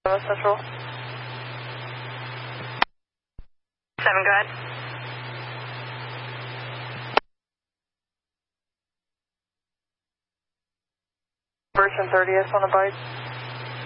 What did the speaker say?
Central. 7, go ahead. Birch and 30th on a bike.